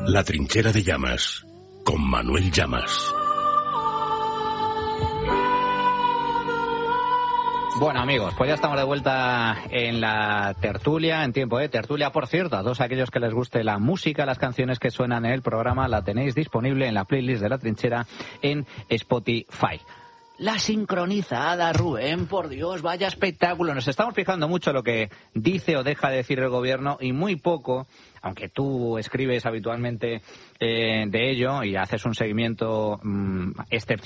La trinchera de Llamas, con Manuel Llamas. Bueno, amigos, pues ya estamos de vuelta en la tertulia, en tiempo de tertulia. Por cierto, a todos aquellos que les guste la música, las canciones que suenan en el programa, la tenéis disponible en la playlist de La Trinchera en Spotify. La sincronizada, Rubén, por Dios, vaya espectáculo. Nos estamos fijando mucho en lo que dice o deja de decir el gobierno y muy poco, aunque tú escribes habitualmente de ello y haces un seguimiento excepcional